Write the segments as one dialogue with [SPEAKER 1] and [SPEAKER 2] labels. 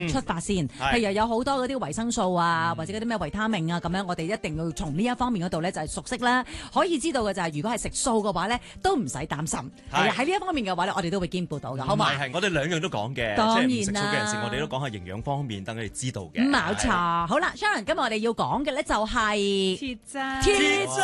[SPEAKER 1] 出發先。譬如有好多嗰啲維生素啊，或者嗰啲咩維他命啊咁樣，我哋一定要從呢一方面嗰度咧就係熟悉啦。可以知道嘅就係如果係食素嘅話咧，都唔使擔心。係喺呢一方面嘅話咧，我哋都會兼顧到㗎，好嘛？
[SPEAKER 2] 係，我哋兩樣都講嘅，
[SPEAKER 1] 當然啦。
[SPEAKER 2] 即係唔食素嘅人士，我哋都講下營養方面，等佢哋知道嘅。
[SPEAKER 1] 冇錯。好啦 ，Sharon，今日我哋要講嘅咧就係
[SPEAKER 3] 鐵質。
[SPEAKER 1] 鐵質。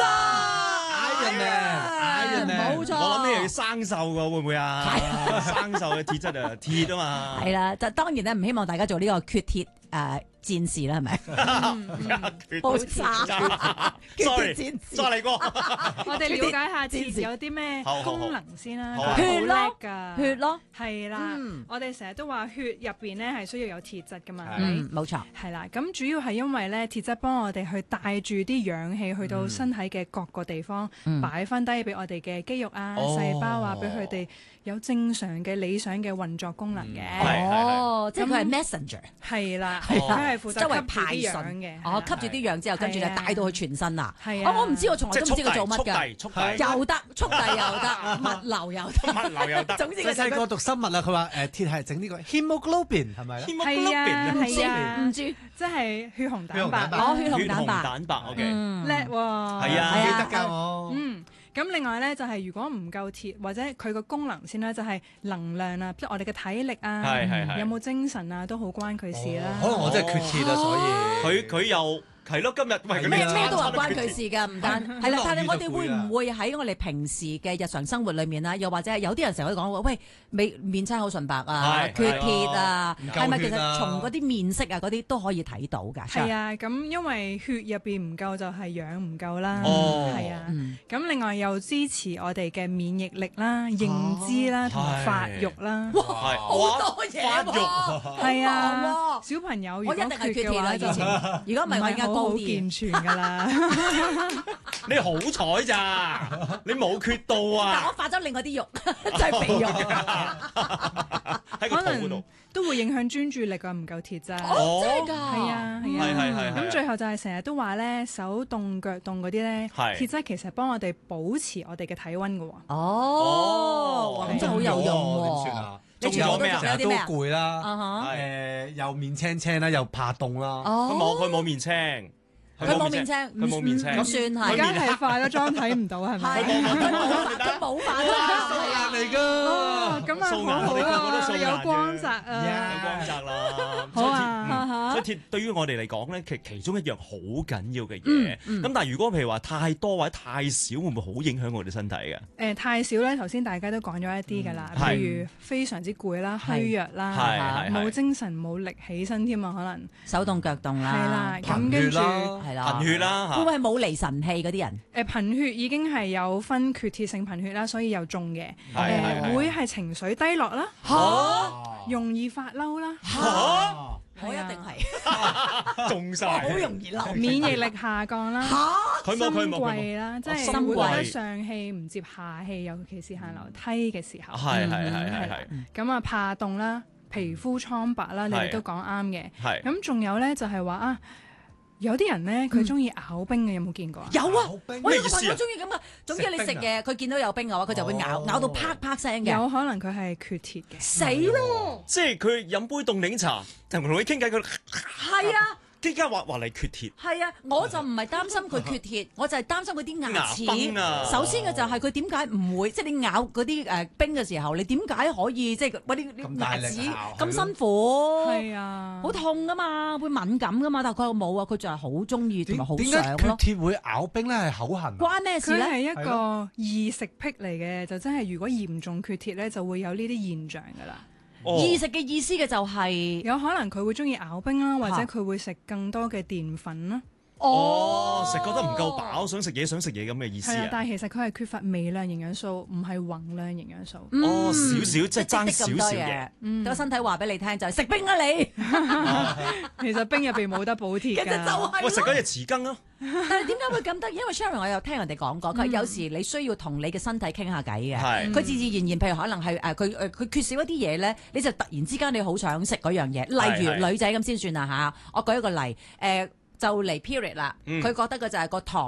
[SPEAKER 4] Iron Man，
[SPEAKER 1] 冇錯。
[SPEAKER 2] 我諗呢又要生鏽㗎，會唔會啊？生鏽嘅鐵質啊，鐵啊嘛。
[SPEAKER 1] 係啦，就當然咧唔希望大家做呢個缺鐵戰士啦，係咪？好差
[SPEAKER 2] ，sorry，再嚟過。
[SPEAKER 3] 我哋了解下鐵有啲咩功能先啦。
[SPEAKER 1] 血咯，
[SPEAKER 3] 血
[SPEAKER 1] 咯，
[SPEAKER 3] 係啦。我哋成日都話血入邊咧係需要有鐵質噶嘛。
[SPEAKER 1] 冇錯。
[SPEAKER 3] 係啦，咁主要係因為咧鐵質幫我哋去帶住啲氧氣去到身體嘅各個地方，擺翻低俾我哋嘅肌肉啊、細胞啊，俾佢哋有正常嘅理想嘅運作功能嘅。
[SPEAKER 1] 哦，即係佢係 messenger。係
[SPEAKER 3] 啦，佢係負責
[SPEAKER 1] 周圍派
[SPEAKER 3] 吸住啲氧嘅。
[SPEAKER 1] 哦，吸住啲氧之後，跟住就帶到去全身啦。
[SPEAKER 3] 係啊。
[SPEAKER 1] 我唔知，我從來都唔知佢做乜㗎。
[SPEAKER 2] 速遞
[SPEAKER 1] 又得，速遞又得，物流又得，
[SPEAKER 2] 物流又得。
[SPEAKER 1] 總之
[SPEAKER 4] 細個讀生物啊，佢話鐵係整呢個 hemoglobin 係咪咧？
[SPEAKER 3] 係啊，係啊，
[SPEAKER 1] 唔知
[SPEAKER 3] 即係血紅蛋白。
[SPEAKER 1] 血紅蛋白
[SPEAKER 2] ，OK，
[SPEAKER 3] 叻喎。
[SPEAKER 2] 係啊，
[SPEAKER 4] 記得㗎我。
[SPEAKER 3] 咁另外咧就係如果唔夠鐵或者佢個功能先咧，就係能量啊，即係我哋嘅體力啊，有冇精神啊，都好關佢事啦。
[SPEAKER 4] 可能我真係缺鐵啊，所以
[SPEAKER 2] 佢又。係咯，今日
[SPEAKER 1] 咩都話關佢事㗎，唔單係啦。但係我哋會唔會喺我哋平時嘅日常生活裏面啦，又或者係有啲人成日都講話，喂，面青好純白啊，缺鐵啊，係咪其實從嗰啲面色啊嗰啲都可以睇到㗎？
[SPEAKER 3] 係啊，咁因為血入邊唔夠就係氧唔夠啦，係啊。咁另外又支持我哋嘅免疫力啦、認知啦同埋發育啦。
[SPEAKER 1] 哇，好多嘢喎！
[SPEAKER 3] 係啊，小朋友如果缺嘅話就
[SPEAKER 1] 如果唔係我而家
[SPEAKER 3] 好健全㗎啦！
[SPEAKER 2] 你好彩咋，你冇缺到啊！
[SPEAKER 1] 但我發咗另外啲肉，就係肥肉。
[SPEAKER 2] 喺個肚嗰度
[SPEAKER 3] 都會影響專注力啊，唔夠鐵質。
[SPEAKER 1] 哦，真係㗎！
[SPEAKER 3] 係啊，係啊。咁最後就係成日都話咧，手凍腳凍嗰啲咧，鐵質其實幫我哋保持我哋嘅體温㗎喎。
[SPEAKER 1] 哦，咁真係好有用喎！
[SPEAKER 4] 點算啊？
[SPEAKER 1] 你仲有咩啊？
[SPEAKER 4] 都攰啦，又面青青啦，又怕凍啦。
[SPEAKER 2] 佢冇面青，
[SPEAKER 1] 佢冇面青，
[SPEAKER 2] 佢冇面青，
[SPEAKER 1] 咁算係。
[SPEAKER 3] 而家係化咗妝睇唔到係咪？
[SPEAKER 1] 佢冇化妝
[SPEAKER 4] 嚟㗎。
[SPEAKER 3] 咁啊好啊，有光澤啊，
[SPEAKER 2] 有光澤啦。
[SPEAKER 3] 好啊，
[SPEAKER 2] 所以鐵對於我哋嚟講咧，其中一樣好緊要嘅嘢。咁但係如果譬如話太多或者太少，會唔會好影響我哋身體嘅？
[SPEAKER 3] 太少咧，頭先大家都講咗一啲㗎啦，譬如非常之攰啦、虛弱啦、冇精神、冇力起身添啊，可能
[SPEAKER 1] 手凍腳凍啦。
[SPEAKER 3] 係啦，咁跟住
[SPEAKER 1] 係啦，
[SPEAKER 2] 貧血啦，
[SPEAKER 1] 會唔會係冇離神氣嗰啲人？
[SPEAKER 3] 貧血已經係有分缺鐵性貧血啦，所以有中嘅。會係情緒低落啦，容易發嬲啦，
[SPEAKER 1] 我一定係
[SPEAKER 2] 中晒，
[SPEAKER 1] 好容易嬲。
[SPEAKER 3] 免疫力下降啦，
[SPEAKER 2] 佢冇
[SPEAKER 3] 心悸啦，即係會覺得上氣唔接下氣，尤其是行樓梯嘅時候。
[SPEAKER 2] 係。
[SPEAKER 3] 咁啊，怕凍啦，皮膚蒼白啦，你哋都講啱嘅。咁仲有咧，就係話啊。有啲人咧，佢中意咬冰嘅，有冇見過啊？
[SPEAKER 1] 有啊，我有個朋友
[SPEAKER 2] 啊？
[SPEAKER 1] 中意咁啊。總之你食嘅，佢見到有冰嘅話，佢就會咬到啪啪聲嘅。
[SPEAKER 3] 有可能佢係缺鐵嘅。
[SPEAKER 1] 死咯！
[SPEAKER 2] 即係佢飲杯凍檸茶，同你傾偈，佢
[SPEAKER 1] 係啊。
[SPEAKER 2] 點解話你缺鐵？
[SPEAKER 1] 係啊，我就唔係擔心佢缺鐵，我就係擔心佢啲牙齒。首先嘅就係佢點解唔會，即係你咬嗰啲冰嘅時候，你點解可以即係啲牙齒咁辛苦？
[SPEAKER 3] 係啊，
[SPEAKER 1] 好痛啊嘛，會敏感噶嘛，但係佢冇啊，佢就係好中意同埋好想咯。
[SPEAKER 4] 點解缺鐵會咬冰咧？係口痕。
[SPEAKER 1] 關咩事咧？
[SPEAKER 3] 佢係一個異食癖嚟嘅，就真係如果嚴重缺鐵咧，就會有呢啲現象噶啦。
[SPEAKER 1] 異食嘅意思嘅就係
[SPEAKER 3] 有可能佢會中意咬冰啦，或者佢會食更多嘅澱粉啦。
[SPEAKER 2] 食覺得唔夠飽，想食嘢咁嘅意思啊！
[SPEAKER 3] 但係其實佢係缺乏微量營養素，唔係宏量營養素。
[SPEAKER 2] 少少即係爭少少嘅。
[SPEAKER 1] 個身體話俾你聽就係食冰啊你。
[SPEAKER 3] 其實冰入邊冇得補鐵㗎。
[SPEAKER 1] 其實就係。
[SPEAKER 2] 喂，食嗰隻匙羹咯。
[SPEAKER 1] 但係點解會咁得？因為 Sharon 我有聽人哋講過，佢有時你需要同你嘅身體傾下偈嘅。佢自自然然，譬如可能係佢缺少一啲嘢咧，你就突然之間你好想食嗰樣嘢。例如女仔咁先算啦嚇。我舉一個例，就嚟 period 啦，佢覺得嘅就係個糖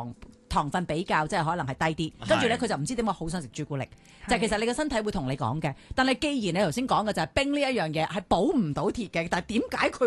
[SPEAKER 1] 糖分比較即係可能係低啲，跟住咧佢就唔知點解好想食朱古力，就係其實你個身體會同你講嘅。但係既然你頭先講嘅就係冰呢一樣嘢係補唔到鐵嘅，但係點解佢